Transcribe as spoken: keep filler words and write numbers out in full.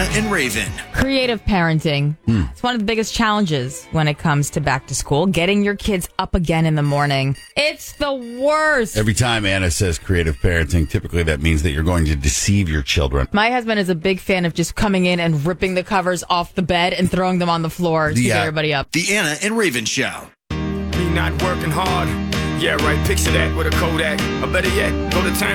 Anna and Raven. Creative parenting. Hmm. It's one of the biggest challenges when it comes to back to school. Getting your kids up again in the morning. It's the worst. Every time Anna says creative parenting, typically that means that you're going to deceive your children. My husband is a big fan of just coming in and ripping the covers off the bed and throwing them on the floor to The, get uh, everybody up. The Anna and Raven Show. Me not working hard. Yeah, right. Picture that with a Kodak. Or better yet, go to town.